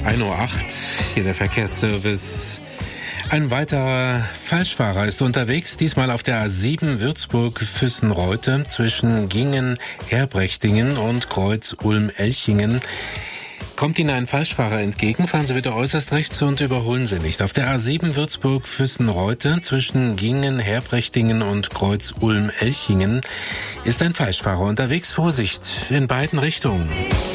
1:08 Uhr, hier der Verkehrsservice. Ein weiterer Falschfahrer ist unterwegs, diesmal auf der A7 Würzburg-Füssen-Reute zwischen Gingen-Herbrechtingen und Kreuz-Ulm-Elchingen. Kommt Ihnen ein Falschfahrer entgegen, fahren Sie bitte äußerst rechts und überholen Sie nicht. Auf der A7 Würzburg-Füssen-Reute zwischen Gingen, Herbrechtingen und Kreuz-Ulm-Elchingen ist ein Falschfahrer unterwegs. Vorsicht in beiden Richtungen.